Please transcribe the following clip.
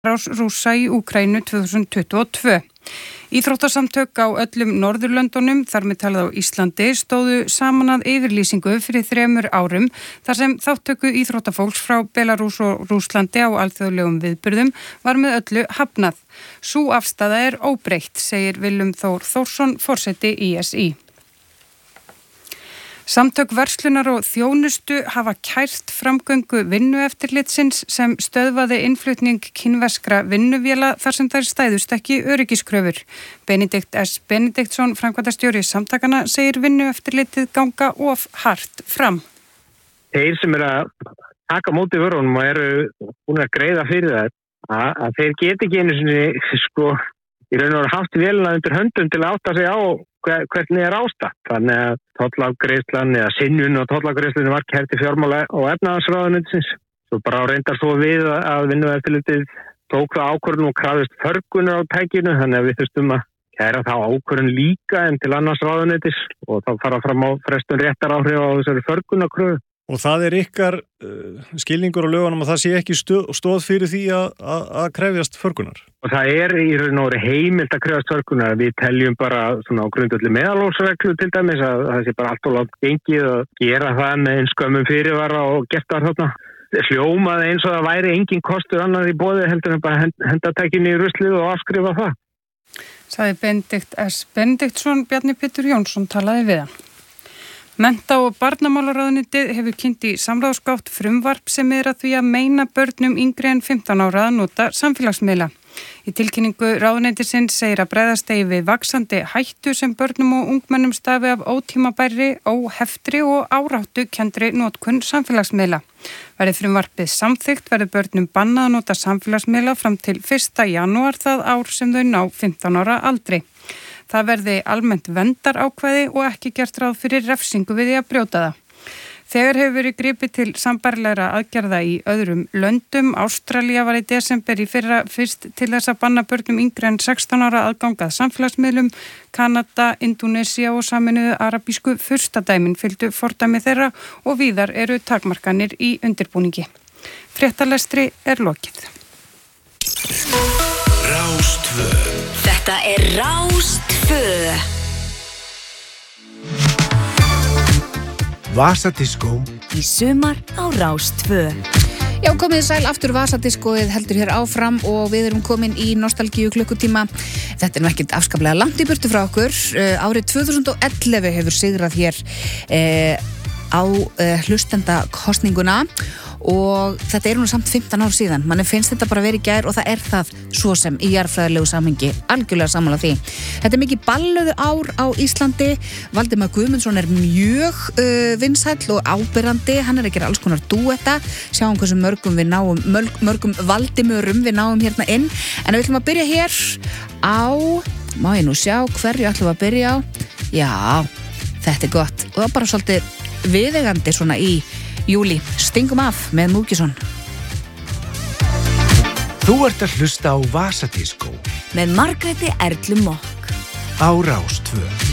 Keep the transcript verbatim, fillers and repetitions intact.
árás Rússa í Úkraínu tvö þúsund tuttugu og tvö. Íþróttasamtök á öllum Norðurlöndunum, þar með talið á Íslandi, stóðu saman að yfirlýsingu fyrir þremur árum þar sem þáttöku íþróttafólks frá Belarús og Rússlandi á alþjóðlegum viðburðum var með öllu hafnað. Sú afstaða er óbreytt, segir Willum Þór Þórsson, forseti í s í. Samtök verslunar og þjónustu hafa kært framgöngu vinnueftirlitsins sem stöðvaði innflutning kínverskra vinnuvéla þar sem þær stæðust ekki öryggiskröfur. Benedikt S. Benediktsson, framkvæmdastjóri samtakana, segir vinnueftirlitið ganga of hart fram. Þeir sem eru að taka móti vörunum og eru búin að greiða fyrir það, að, að þeir geti ekki einu sinni sko í raun og veru haft vélina undir höndum til að átta sig á hver, hvernig er ástatt. Þannig að tollafgreiðslan eða synjun og tollafgreiðslunni var kært í fjármála og efnahagsráðuneytisins. Svo bara reyndar svo við að vinnueftirlitið tók það ákvörðun og krafðist förgunar á tækinu, þannig að við þurftum að kæra þá ákvörðun líka en til annars ráðuneytis og þá fara fram á frestun réttaráhrif á þessari förgunarkröfu. Og það er ykkar uh, skilningur á lögunum að það sé ekki stöð, stóð fyrir því að, að, að krefjast förgunar? Og það er í raun og veru heimilt að krefjast förgunar. Við teljum bara svona á grundvelli meðalhófsreglu til dæmis að það sé bara allt og langt gengið að gera það með eins skömmum fyrirvara og gert það þarna. Hljómaði eins og það væri engin kostur annar í boði heldur en bara henda tækinu í ruslið og afskrifa það. Sagði Benedikt S. Benediktsson, Bjarni Pétur Jónsson talaði við hann. Mennta- og barnamálaráðuneytið hefur kynnt í samráðsgátt frumvarp sem er að því að meina börnum yngri en fimmtán ára að nota samfélagsmiðla. Í tilkynningu ráðuneytisins segir að bregðast eigi við vaxandi hættu sem börnum og ungmennum stafi af ótímabærri, óheftri og áráttu kenndri notkun samfélagsmiðla. Verði frumvarpið samþykkt verður börnum bannað að nota samfélagsmiðla fram til fyrsta janúar það ár sem þau ná fimmtán ára aldri. Það verði almennt verndarákvæði og ekki gert ráð fyrir refsingu við því að brjóta það. Þegar hefur verið gripið til sambærilegra aðgerða í öðrum löndum. Ástralía var í desember í fyrra fyrst til þess að banna börnum yngri en sextán ára aðgangað samfélagsmiðlum. Kanada, Indónesía og Sameinuðu arabísku furstadæmin fylgdu fordæmi þeirra og víðar eru takmarkanir í undirbúningi. Fréttalestri er lokið. Rástvö. Þetta er Rástvö. Vasadiskó í sumar á Rástvö. Já, komið sæl aftur. Vasadiskóið heldur hér áfram og við erum komin í nostalgíu klukkutíma. Þetta er nú ekkert afskaplega langt í burtu frá okkur. Uh, árið tvö þúsund og ellefu hefur sigrað hér uh, á uh, hlustendakosninguna og þetta er nú samt fimmtán ár síðan. Manni finnst þetta bara verið í gær og það er það svo sem í jarðfræðilegu samhengi algjörlega sammála því. Þetta er mikið ballöðu ár á Íslandi. Valdimar Guðmundsson er mjög uh, vinsæll og áberandi. Hann er að gera alls konar dúetta. Sjáum hversu mörgum við náum mörg, mörgum Valdimörum við náum hérna inn. En við ætlum að byrja hér á, má ég nú sjá hverju ætlum að byrja á. Já, þetta er gott og það er bara svolítið viðeigandi svona í júli. Stingum af með Múkisson. Þú ert að hlusta á Vasadiskó með Margréti Erlu Mokk á Rástvö.